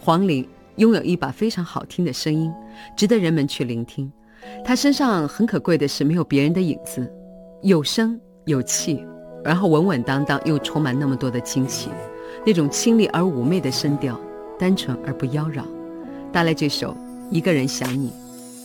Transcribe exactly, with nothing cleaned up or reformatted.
黄龄拥有一把非常好听的声音，值得人们去聆听。她身上很可贵的是没有别人的影子，有声有气，然后稳稳当当又充满那么多的惊喜，那种清丽而妩媚的声调，单纯而不妖娆。带来这首《一个人想你》。